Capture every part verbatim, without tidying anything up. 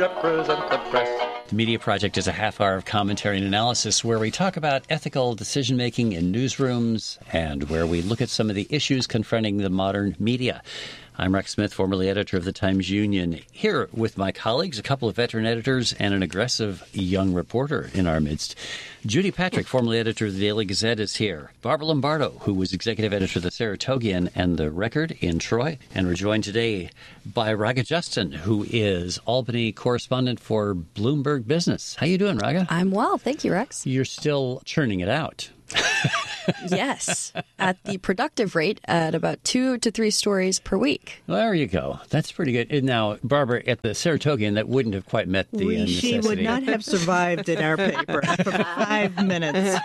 represent the press. The Media Project is a half hour of commentary and analysis where we talk about ethical decision-making in newsrooms and where we look at some of the issues confronting the modern media. I'm Rex Smith, formerly editor of the Times-Union, here with my colleagues, a couple of veteran editors and an aggressive young reporter in our midst. Judy Patrick, formerly editor of the Daily Gazette, is here. Barbara Lombardo, who was executive editor of the Saratogian and the Record in Troy. And we're joined today by Raga Justin, who is Albany correspondent for Bloomberg Business. How you doing, Raga? I'm well. Thank you, Rex. You're still churning it out. Yes, at the productive rate at about two to three stories per week. Well, there you go. That's pretty good. And now, Barbara, at the Saratogian, that wouldn't have quite met the we, uh, necessity. She would not have survived in our paper for five minutes.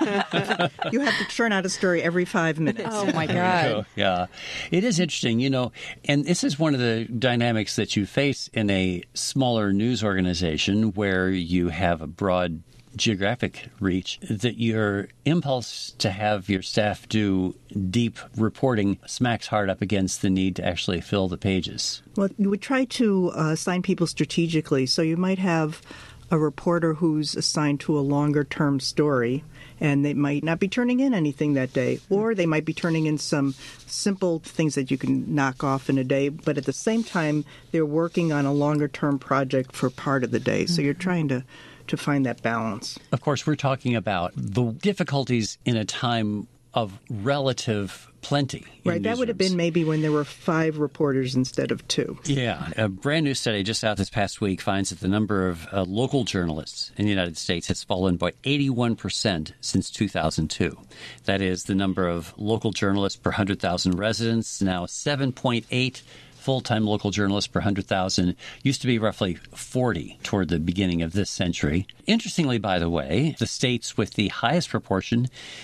You have to churn out a story every five minutes. Oh, my God. So, yeah. It is interesting, you know, and this is one of the dynamics that you face in a smaller news organization where you have a broad geographic reach, that your impulse to have your staff do deep reporting smacks hard up against the need to actually fill the pages. Well, you would try to uh, assign people strategically. So you might have a reporter who's assigned to a longer-term story, and they might not be turning in anything that day, or they might be turning in some simple things that you can knock off in a day, but at the same time, they're working on a longer-term project for part of the day. So you're trying to to find that balance. Of course, we're talking about the difficulties in a time of relative plenty. Right, that would have been maybe when there were five reporters instead of two. Yeah. A brand new study just out this past week finds that the number of uh, local journalists in the United States has fallen by eighty-one percent since two thousand two. That is, the number of local journalists per one hundred thousand residents, now seven point eight full-time local journalists per one hundred thousand. Used to be roughly forty toward the beginning of this century. Interestingly, by the way, the states with the highest proportion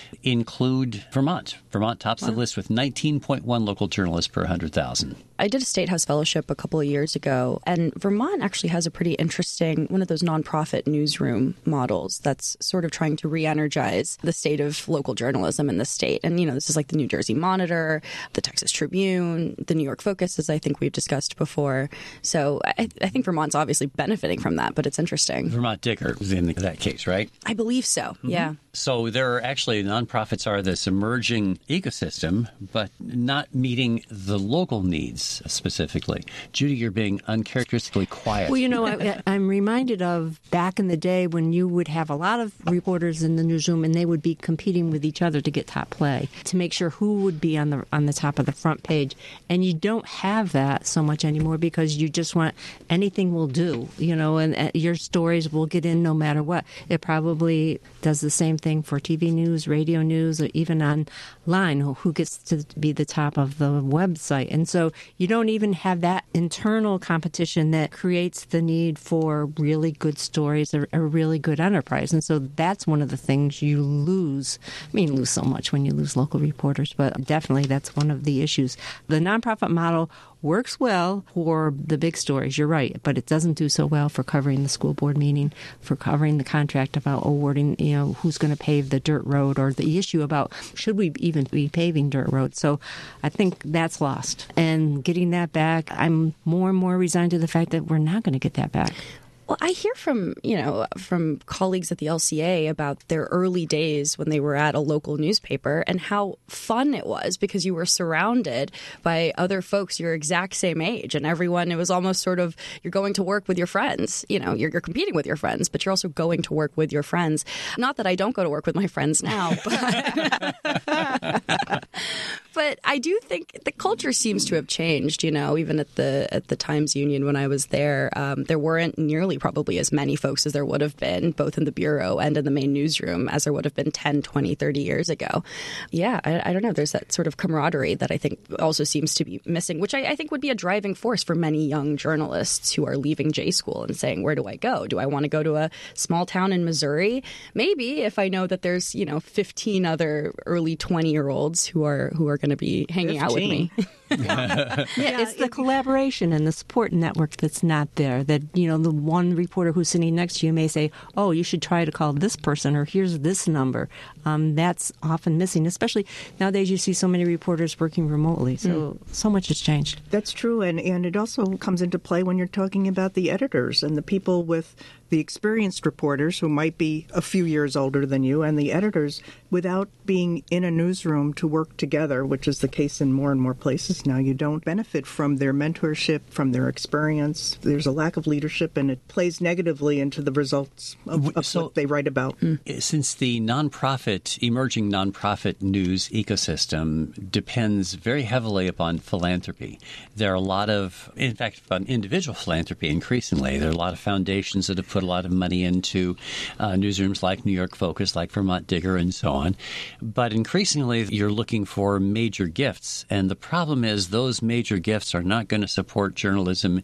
include Vermont. Vermont tops wow. the list with nineteen point one local journalists per one hundred thousand. I did a State House fellowship a couple of years ago, and Vermont actually has a pretty interesting, one of those nonprofit newsroom models that's sort of trying to re-energize the state of local journalism in the state. And, you know, this is like the New Jersey Monitor, the Texas Tribune, the New York Focus, as I think we've discussed before. So I, I think Vermont's obviously benefiting from that, but it's interesting. Vermont Digger was in that case, right? I believe so, mm-hmm. yeah. So there are actually, nonprofits are this emerging ecosystem, but not meeting the local needs specifically. Judy, you're being uncharacteristically quiet. Well, you know, I, I'm reminded of back in the day when you would have a lot of reporters in the newsroom and they would be competing with each other to get top play, to make sure who would be on the on the top of the front page. And you don't have that so much anymore because you just want anything will do, you know, and uh, your stories will get in no matter what. It probably does the same thing for T V news, radio news, or even online, who gets to be the top of the website. And so you don't even have that internal competition that creates the need for really good stories or a really good enterprise. And so that's one of the things you lose. I mean, lose so much when you lose local reporters, but definitely that's one of the issues. The nonprofit model works well for the big stories, you're right, but it doesn't do so well for covering the school board meeting, for covering the contract about awarding, you know, who's going to pave the dirt road, or the issue about should we even be paving dirt roads. So I think that's lost. And getting that back, I'm more and more resigned to the fact that we're not going to get that back. Well, I hear from, you know, from colleagues at the L C A about their early days when they were at a local newspaper and how fun it was because you were surrounded by other folks your exact same age, and everyone, it was almost sort of, you're going to work with your friends. You know, you're, you're competing with your friends, but you're also going to work with your friends. Not that I don't go to work with my friends now, but but I do think the culture seems to have changed, you know, even at the at the Times-Union when I was there. Um, there weren't nearly probably as many folks as there would have been, both in the bureau and in the main newsroom, as there would have been ten, twenty, thirty years ago. Yeah, I, I don't know. There's that sort of camaraderie that I think also seems to be missing, which I, I think would be a driving force for many young journalists who are leaving J School and saying, where do I go? Do I want to go to a small town in Missouri? Maybe, if I know that there's, you know, fifteen other early twenty-year-olds who are who are going to be hanging fifteen. out with me. yeah, it's the collaboration and the support network that's not there. That, you know, the one reporter who's sitting next to you may say, oh, you should try to call this person, or here's this number. Um, that's often missing, especially nowadays you see so many reporters working remotely. So, mm. so much has changed. That's true. And, and it also comes into play when you're talking about the editors and the people with the experienced reporters who might be a few years older than you, and the editors, without being in a newsroom to work together, which is the case in more and more places now. You don't benefit from their mentorship, from their experience. There's a lack of leadership, and it plays negatively into the results of, of so, what they write about. Since the nonprofit, emerging nonprofit news ecosystem depends very heavily upon philanthropy, there are a lot of, in fact, on individual philanthropy increasingly. There are a lot of foundations that have put a lot of money into uh, newsrooms like New York Focus, like Vermont Digger, and so on. But increasingly, you're looking for major gifts. And the problem is those major gifts are not going to support journalism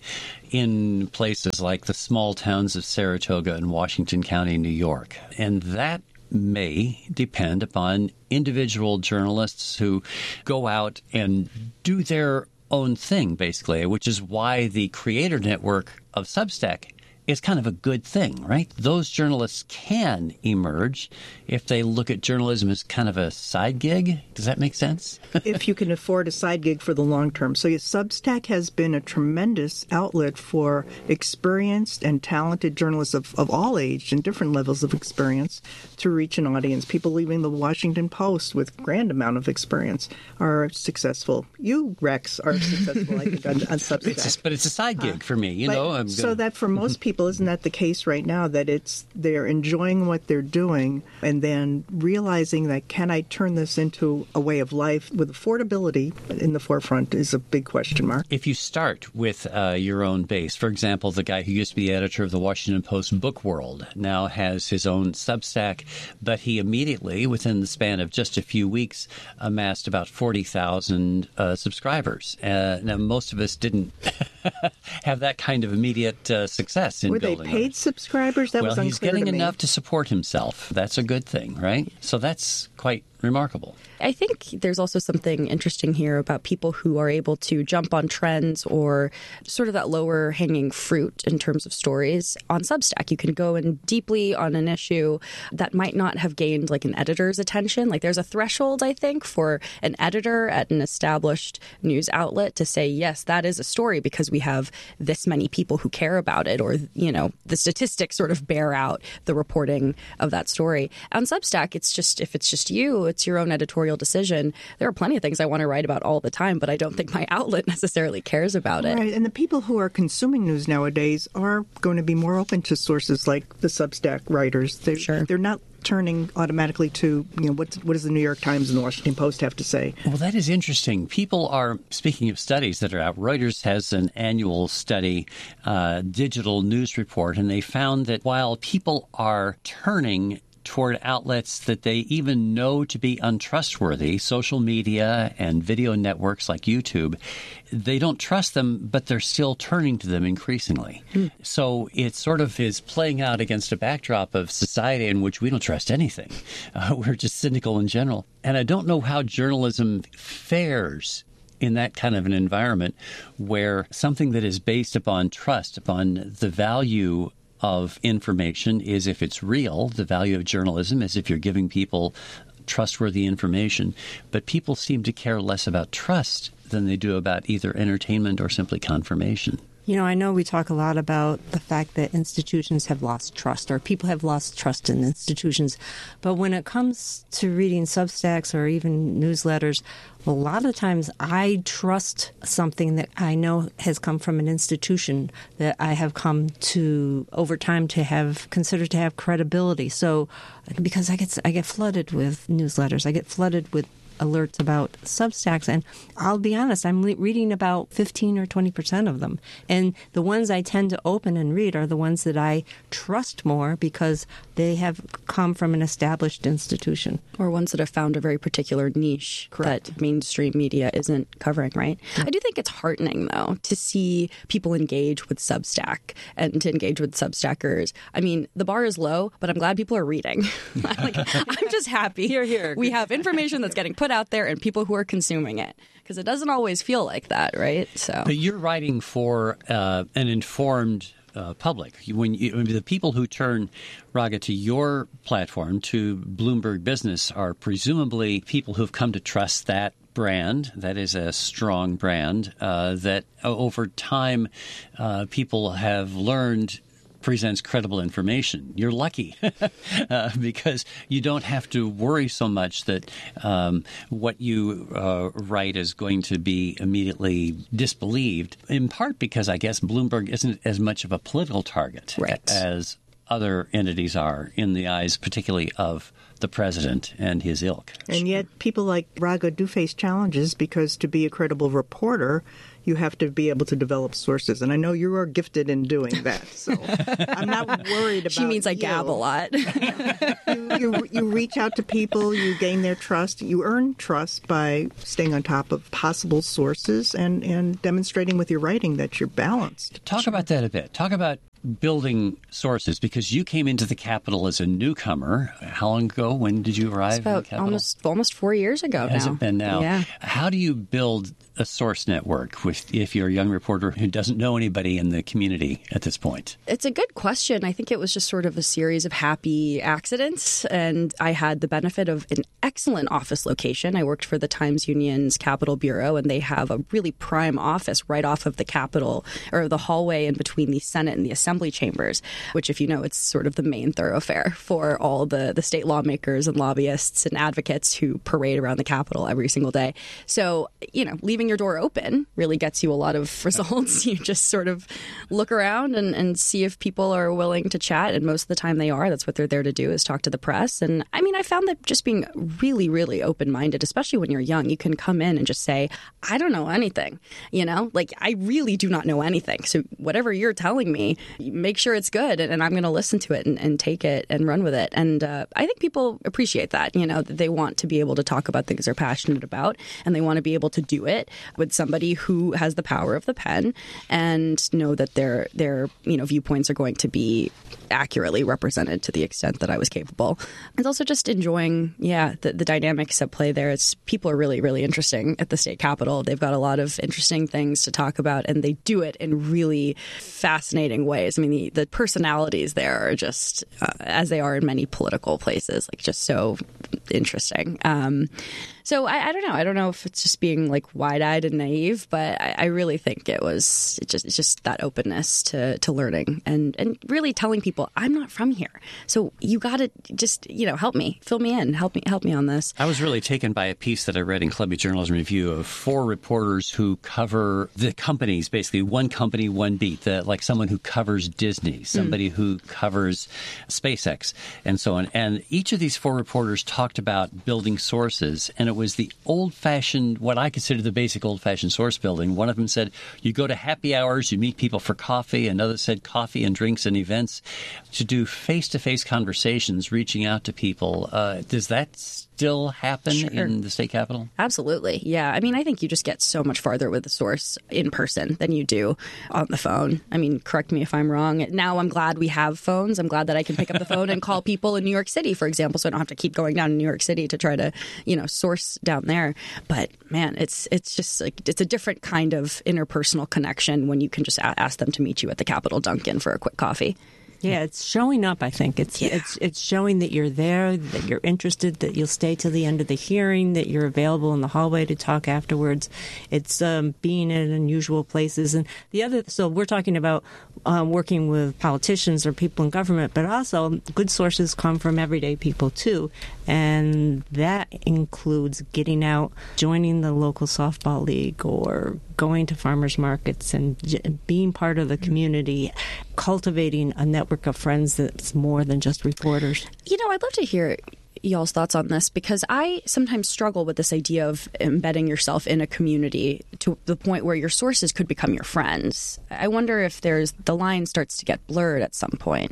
in places like the small towns of Saratoga and Washington County, New York. And that may depend upon individual journalists who go out and do their own thing, basically, which is why the creator network of Substack is kind of a good thing, right? Those journalists can emerge if they look at journalism as kind of a side gig. Does that make sense? If you can afford a side gig for the long term. So yes, Substack has been a tremendous outlet for experienced and talented journalists of, of all age and different levels of experience to reach an audience. People leaving the Washington Post with grand amount of experience are successful. You, Rex, are successful, I think, on, on Substack. It's just, but it's a side gig uh, for me, you know. I'm so gonna... that for most people, isn't that the case right now, that it's they're enjoying what they're doing and then realizing that, can I turn this into a way of life with affordability in the forefront is a big question mark. If you start with uh, your own base, for example, the guy who used to be the editor of the Washington Post Book World now has his own Substack, but he immediately, within the span of just a few weeks, amassed about forty thousand uh, subscribers. Uh, now, most of us didn't have that kind of immediate uh, success. Were they paid others. subscribers? That well, was unclear he's getting to me. enough to support himself. That's a good thing, right? So that's quite remarkable. I think there's also something interesting here about people who are able to jump on trends or sort of that lower hanging fruit in terms of stories on Substack. You can go in deeply on an issue that might not have gained like an editor's attention. Like there's a threshold, I think, for an editor at an established news outlet to say, yes, that is a story because we have this many people who care about it, or, you know, the statistics sort of bear out the reporting of that story. On Substack, it's just, if it's just you, it's your own editorial decision. There are plenty of things I want to write about all the time, but I don't think my outlet necessarily cares about it. Right, and the people who are consuming news nowadays are going to be more open to sources like the Substack writers. They're, sure. They're not turning automatically to, you know, what, what does the New York Times and the Washington Post have to say? Well, that is interesting. People are, speaking of studies that are out, Reuters has an annual study, uh, digital news report, and they found that while people are turning toward outlets that they even know to be untrustworthy, social media and video networks like YouTube, they don't trust them, but they're still turning to them increasingly. Mm. So it sort of is playing out against a backdrop of society in which we don't trust anything. Uh, we're just cynical in general. And I don't know how journalism fares in that kind of an environment where something that is based upon trust, upon the value of information is if it's real. The value of journalism is if you're giving people trustworthy information. But people seem to care less about trust than they do about either entertainment or simply confirmation. You know, I know we talk a lot about the fact that institutions have lost trust, or people have lost trust in institutions. But when it comes to reading Substacks or even newsletters, a lot of times I trust something that I know has come from an institution that I have come to, over time, to have considered to have credibility. So, because I get I get flooded with newsletters, I get flooded with alerts about Substacks, and I'll be honest, I'm le- reading about fifteen or twenty percent of them. And the ones I tend to open and read are the ones that I trust more because they have come from an established institution. Or ones that have found a very particular niche Correct. That mainstream media isn't covering, right? Yeah. I do think it's heartening, though, to see people engage with Substack and to engage with Substackers. I mean, the bar is low, but I'm glad people are reading. like, I'm just happy here, here. we have information that's getting put out there and people who are consuming it. because it doesn't always feel like that, right? So, but you're writing for uh, an informed uh, public. When you, I mean, the people who turn, Raga, to your platform, to Bloomberg Business, are presumably people who've come to trust that brand. That is a strong brand uh, that over time uh, people have learned presents credible information. You're lucky uh, because you don't have to worry so much that um, what you uh, write is going to be immediately disbelieved, in part because I guess Bloomberg isn't as much of a political target right. as other entities are in the eyes particularly of the president and his ilk. And yet people like Raga do face challenges because to be a credible reporter, you have to be able to develop sources. And I know you are gifted in doing that. So I'm not worried about She means I you. gab a lot. you, you, you reach out to people, you gain their trust. You earn trust by staying on top of possible sources and, and demonstrating with your writing that you're balanced. Talk about that a bit. Talk about building sources, because you came into the Capitol as a newcomer. How long ago? When did you arrive It's about in the Capitol? almost almost four years ago Has now. it been now? Yeah. How do you build a source network with if you're a young reporter who doesn't know anybody in the community at this point? It's a good question. I think it was just sort of a series of happy accidents, and I had the benefit of an excellent office location. I worked for the Times Union's Capitol Bureau, and they have a really prime office right off of the Capitol, or the hallway in between the Senate and the Assembly chambers, which, if you know, it's sort of the main thoroughfare for all the, the state lawmakers and lobbyists and advocates who parade around the Capitol every single day. So, you know, leaving your door open really gets you a lot of results. You just sort of look around and, and see if people are willing to chat, and most of the time they are. That's what they're there to do, is talk to the press. And I mean, I found that just being really, really open-minded, especially when you're young, you can come in and just say, I don't know anything, you know, like I really do not know anything. So whatever you're telling me, make sure it's good, and, and I'm going to listen to it and, and take it and run with it. And uh, I think people appreciate that, you know, that they want to be able to talk about things they're passionate about, and they want to be able to do it with somebody who has the power of the pen and know that their their you know viewpoints are going to be accurately represented to the extent that I was capable. It's also just enjoying, yeah, the, the dynamics at play there. It's people are really, really interesting at the state capitol. They've got a lot of interesting things to talk about, and they do it in really fascinating ways. I mean, the, the personalities there are just, uh, as they are in many political places, like just so interesting. Um, so I, I don't know. I don't know if it's just being like wide-eyed and naive, but I, I really think it was it just it's just that openness to, to learning and, and really telling people I'm not from here. So you got to just, you know, help me, fill me in, help me, help me on this. I was really taken by a piece that I read in Columbia Journalism Review of four reporters who cover the companies, basically one company, one beat, the, like someone who covers Disney, somebody mm. who covers SpaceX, and so on. And each of these four reporters talked about building sources, and it was the old-fashioned, what I consider the basic old-fashioned source building. One of them said, you go to happy hours, you meet people for coffee. Another said coffee and drinks and events. To do face-to-face conversations, reaching out to people. Uh, does that still happen Sure. in the state capitol? Absolutely. Yeah. I mean, I think you just get so much farther with the source in person than you do on the phone. I mean, correct me if I'm wrong. Now I'm glad we have phones. I'm glad that I can pick up the phone and call people in New York City, for example, so I don't have to keep going down to New York City to try to, you know, source down there. But man, it's it's just like it's a different kind of interpersonal connection when you can just a- ask them to meet you at the Capitol Dunkin' for a quick coffee. Yeah, it's showing up, I think. It's yeah. it's it's showing that you're there, that you're interested, that you'll stay till the end of the hearing, that you're available in the hallway to talk afterwards. It's um, being in unusual places. And the other, so we're talking about um, working with politicians or people in government, but also good sources come from everyday people too. And that includes getting out, joining the local softball league, or going to farmers markets and j- being part of the community, cultivating a network of friends that's more than just reporters. You know, I'd love to hear y'all's thoughts on this, because I sometimes struggle with this idea of embedding yourself in a community to the point where your sources could become your friends. I wonder if there's the line starts to get blurred at some point.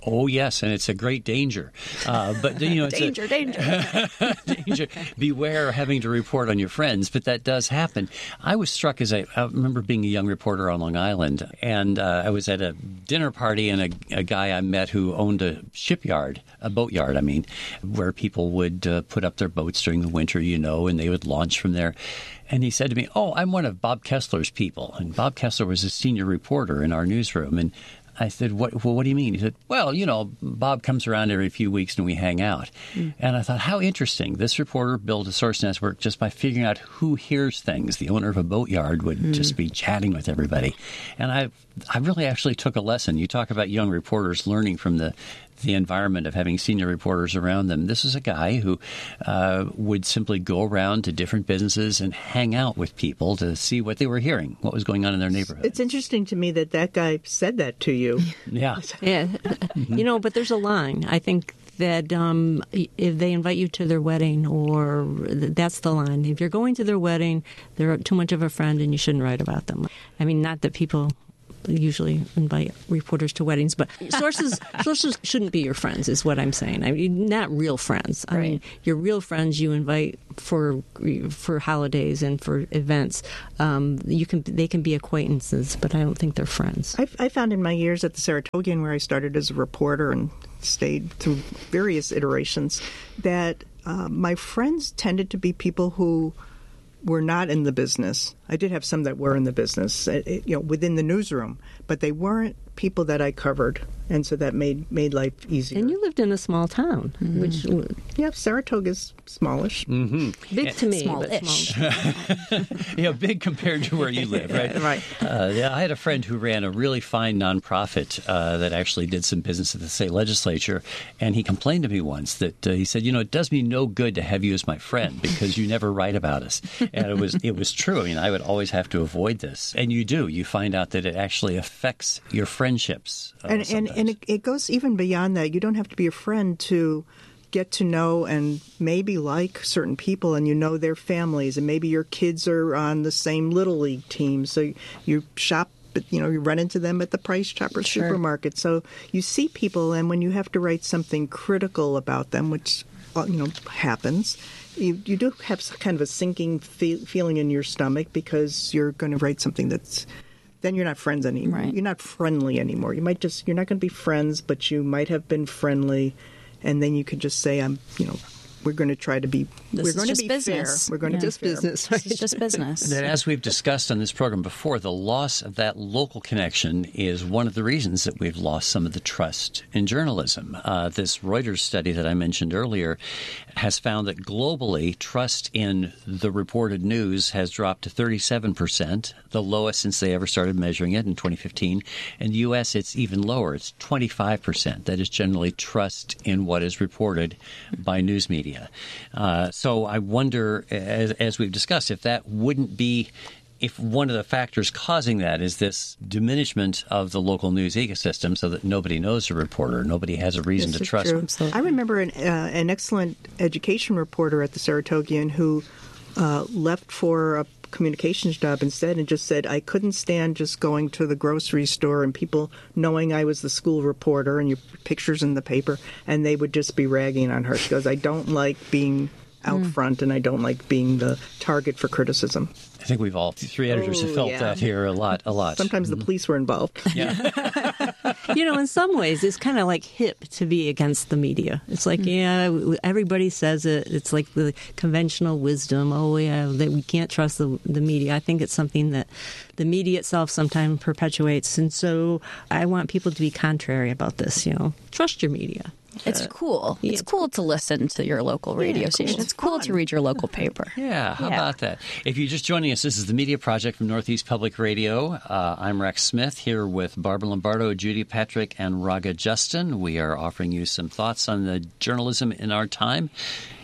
Oh, yes, and it's a great danger. Uh, but you know, it's danger, a, danger, danger. Beware having to report on your friends, but that does happen. I was struck as I, I remember being a young reporter on Long Island, and uh, I was at a dinner party, and a, a guy I met who owned a shipyard, a boatyard, I mean, where people would uh, put up their boats during the winter, you know, and they would launch from there. And he said to me, "Oh, I'm one of Bob Kessler's people." And Bob Kessler was a senior reporter in our newsroom, and I said, what, well, what do you mean? He said, well, you know, Bob comes around every few weeks and we hang out. Mm. And I thought, how interesting. This reporter built a source network just by figuring out who hears things. The owner of a boatyard would mm. just be chatting with everybody. And I I really actually took a lesson. You talk about young reporters learning from the the environment of having senior reporters around them. This is a guy who uh, would simply go around to different businesses and hang out with people to see what they were hearing, what was going on in their neighborhood. It's interesting to me that that guy said that to you. Yeah. Yeah. You know, but there's a line. I think that um, if they invite you to their wedding, or that's the line. If you're going to their wedding, they're too much of a friend and you shouldn't write about them. I mean, not that people usually invite reporters to weddings, but sources sources shouldn't be your friends, is what I'm saying. I mean, not real friends. I right. mean, your real friends you invite for for holidays and for events. Um, you can they can be acquaintances, but I don't think they're friends. I've, I found in my years at the Saratogian, where I started as a reporter and stayed through various iterations, that uh, my friends tended to be people who were not in the business. I did have some that were in the business, you know, within the newsroom, but they weren't people that I covered, and so that made made life easier. And you lived in a small town, mm-hmm. which yeah, Saratoga's smallish, mm-hmm. big to me, smallish. but small. Yeah, big compared to where you live, right? Right. Uh, yeah, I had a friend who ran a really fine nonprofit uh, that actually did some business at the state legislature, and he complained to me once that uh, he said, "You know, it does me no good to have you as my friend because you never write about us." And it was it was true. I mean, I would always have to avoid this, and you do. You find out that it actually affects your friendships, uh, and and and it, it goes even beyond that. You don't have to be a friend to get to know and maybe like certain people, and you know their families, and maybe your kids are on the same Little League team, so you shop. But, you know, you run into them at the Price Chopper sure. supermarket. So you see people, and when you have to write something critical about them, which, you know, happens, you, you do have kind of a sinking fe- feeling in your stomach because you're going to write something that's, then you're not friends anymore. Right. You're not friendly anymore. You might just, you're not going to be friends, but you might have been friendly, and then you could just say, I'm, you know, we're going to try to be. This we're is going just to be business. fair. We're going Yeah. to Just be fair. business. It's just business. That, as we've discussed on this program before, the loss of that local connection is one of the reasons that we've lost some of the trust in journalism. Uh, this Reuters study that I mentioned earlier has found that globally, trust in the reported news has dropped to thirty-seven percent, the lowest since they ever started measuring it in twenty fifteen. In the U S, it's even lower. It's twenty-five percent. That is generally trust in what is reported by news media. Uh, so I wonder, as, as we've discussed, if that wouldn't be, if one of the factors causing that is this diminishment of the local news ecosystem so that nobody knows a reporter, nobody has a reason This to is trust true. them. I remember an, uh, an excellent education reporter at the Saratogian who uh, left for a communications job instead and just said, I couldn't stand just going to the grocery store and people knowing I was the school reporter and your pictures in the paper, and they would just be ragging on her. She goes, I don't like being out mm. front, and I don't like being the target for criticism. I think we've all, three editors oh, have felt yeah. that here a lot, a lot. Sometimes mm-hmm. the police were involved. Yeah. You know, in some ways, it's kind of like hip to be against the media. It's like, mm-hmm. yeah, everybody says it. It's like the conventional wisdom. Oh, yeah, that we can't trust the, the media. I think it's something that the media itself sometimes perpetuates. And so I want people to be contrary about this, you know. Trust your media. It's uh, cool. Yeah, it's cool to listen to your local radio yeah, station. cool. It's cool to read your local paper. Yeah, how yeah. about that? If you're just joining us, this is the Media Project from Northeast Public Radio. Uh, I'm Rex Smith here with Barbara Lombardo, Judy Patrick, and Raga Justin. We are offering you some thoughts on the journalism in our time.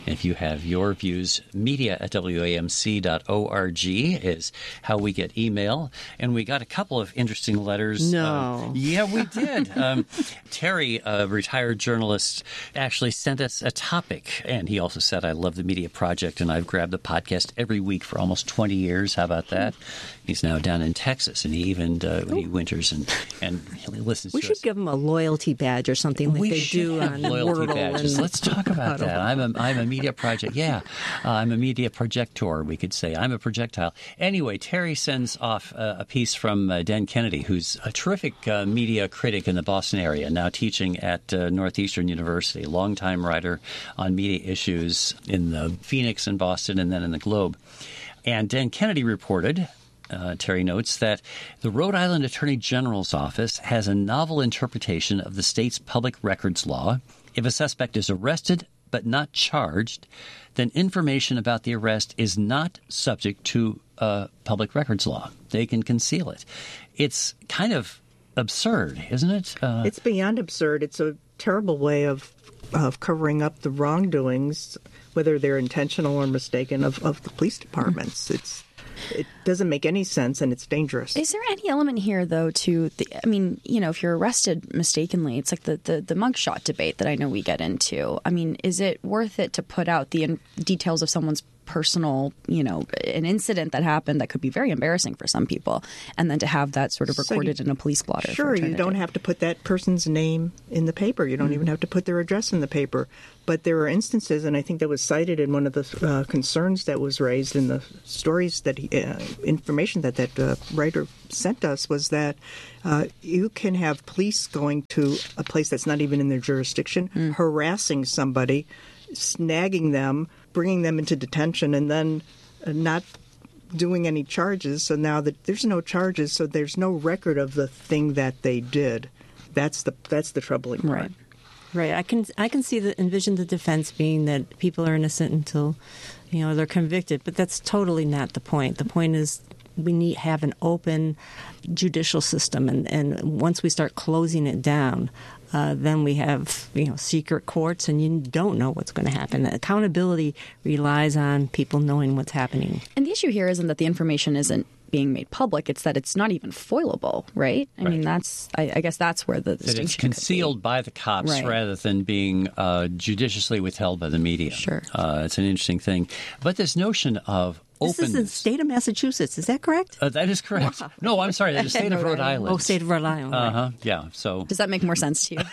If you have your views, media at W A M C dot org is how we get email. And we got a couple of interesting letters. No. Uh, yeah, we did. um, Terry, a retired journalist, actually sent us a topic. And he also said, I love the Media Project, and I've grabbed the podcast every week for almost twenty years. How about that? He's now down in Texas, and he even uh, when he winters and, and he listens We to should us. give them a loyalty badge or something like We they should do have on loyalty Wordle. badges. And Let's talk about that. I'm a I'm a media project. Yeah, uh, I'm a media projector. We could say I'm a projectile. Anyway, Terry sends off uh, a piece from uh, Dan Kennedy, who's a terrific uh, media critic in the Boston area, now teaching at uh, Northeastern University. Longtime writer on media issues in the Phoenix and Boston, and then in the Globe. And Dan Kennedy reported. Uh, Terry notes that the Rhode Island Attorney General's office has a novel interpretation of the state's public records law. If a suspect is arrested but not charged, then information about the arrest is not subject to uh, public records law. They can conceal it. It's kind of absurd, isn't it? Uh, It's beyond absurd. It's a terrible way of of covering up the wrongdoings, whether they're intentional or mistaken, of, of the police departments. It's It doesn't make any sense, and it's dangerous. Is there any element here, though, to the, I mean, you know, if you're arrested mistakenly, it's like the, the, the mugshot debate that I know we get into. I mean, is it worth it to put out the in- details of someone's personal, you know, an incident that happened that could be very embarrassing for some people, and then to have that sort of So recorded you- in a police blotter? Sure, you don't do. have to put that person's name in the paper. You don't Mm-hmm. even have to put their address in the paper. But there are instances, and I think that was cited in one of the uh, concerns that was raised in the stories that he, uh, information that that uh, writer sent us, was that uh, you can have police going to a place that's not even in their jurisdiction, Mm. harassing somebody, snagging them, bringing them into detention, and then uh, not doing any charges. So now that there's no charges, so there's no record of the thing that they did. That's the that's the troubling part. Right. Right. I can I can see the envision the defense being that people are innocent until, you know, they're convicted, but that's totally not the point. The point is we need have an open judicial system, and, and once we start closing it down, uh, then we have, you know, secret courts, and you don't know what's going to happen. Accountability relies on people knowing what's happening. And the issue here isn't that the information isn't being made public, it's that it's not even foilable, right? I Right. mean, that's, I, I guess that's where the that distinction it's could be. concealed by the cops Right. rather than being uh, judiciously withheld by the media. Sure. Uh, it's an interesting thing. But this notion of This openness. is the state of Massachusetts. Is that correct? Uh, that is correct. No, I'm sorry. The state of Rhode Island. Oh, state of Rhode Island. Uh huh. Yeah. So. Does that make more sense to you?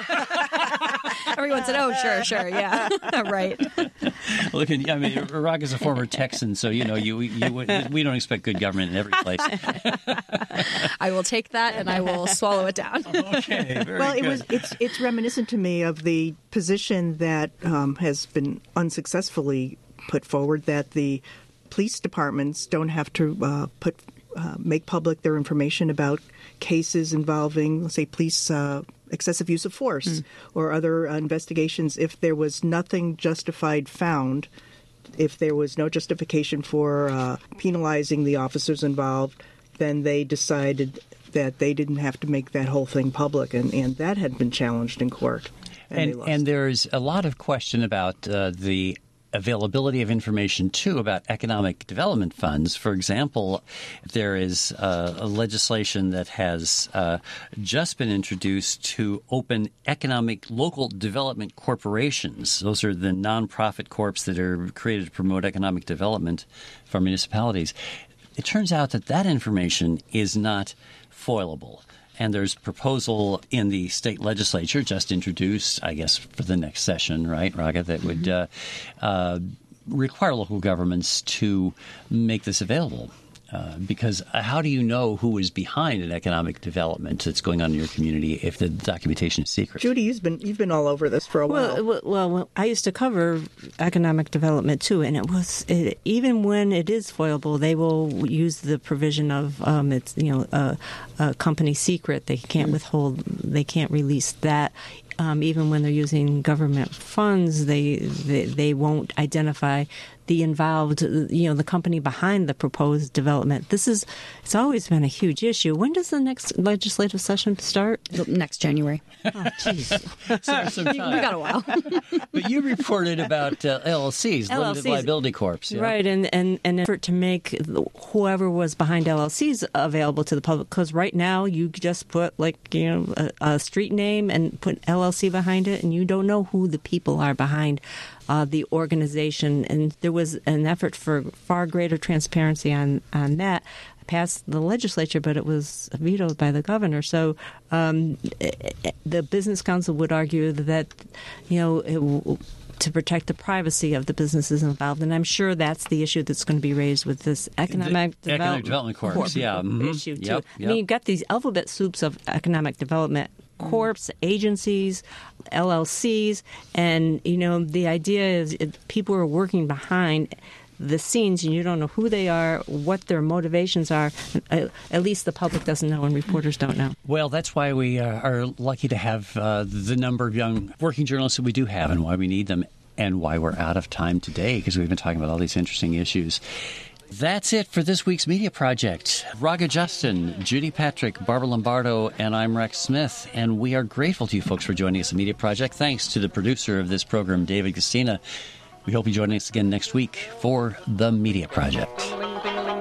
Everyone said, "Oh, sure, sure, yeah, right." Look, at, I mean, Rock is a former Texan, so you know, you, you we don't expect good government in every place. I will take that and I will swallow it down. Okay, very Well, good. it was it's it's reminiscent to me of the position that um, has been unsuccessfully put forward, that the police departments don't have to uh, put uh, make public their information about cases involving, let's say, police uh, excessive use of force Mm. or other uh, investigations if there was nothing justified found, if there was no justification for uh, penalizing the officers involved, then they decided that they didn't have to make that whole thing public, and, and that had been challenged in court. And, they And, lost. and there's a lot of question about uh, the availability of information, too, about economic development funds. For example, there is uh, a legislation that has uh, just been introduced to open economic local development corporations. Those are the nonprofit corps that are created to promote economic development for municipalities. It turns out that that information is not foilable. And there's proposal in the state legislature just introduced, I guess, for the next session, right, Raga, that would uh, uh, require local governments to make this available. Uh, because how do you know who is behind an economic development that's going on in your community if the documentation is secret? Judy, you've been you've been all over this for a while. Well, well, well, I used to cover economic development too, and it was it, even when it is foilable, they will use the provision of um, it's you know a, a company secret. They can't withhold, they can't release that. Um, even when they're using government funds, they, they they won't identify the involved, you know, the company behind the proposed development. This is, it's always been a huge issue. When does the next legislative session start? Next January. Oh, jeez. So, some time. We got a while. But you reported about uh, L L Cs, L L Limited Cs. Liability Corps. Yeah? Right, and, and, and an effort to make whoever was behind L L Cs available to the public, because right now you just put like, you know, a, a street name and put L L C behind it, and you don't know who the people are behind uh, the organization. And there was an effort for far greater transparency on, on that. Passed the legislature, but it was vetoed by the governor. So um, the Business Council would argue that, you know, it, to protect the privacy of the businesses involved. And I'm sure that's the issue that's going to be raised with this Economic, the Develop- Economic Development Corps, Corp yeah. Mm-hmm. issue, too. Yep, I yep. mean, you've got these alphabet soups of economic development corps, agencies, L L Cs, and, you know, the idea is it, people are working behind the scenes, and you don't know who they are, what their motivations are. At least the public doesn't know, and reporters don't know. Well, that's why we uh, are lucky to have uh, the number of young working journalists that we do have, and why we need them, and why we're out of time today, because we've been talking about all these interesting issues. That's it for this week's Media Project. Raga Justin, Judy Patrick, Barbara Lombardo, and I'm Rex Smith. And we are grateful to you folks for joining us at Media Project. Thanks to the producer of this program, David Castina. We hope you join us again next week for The Media Project.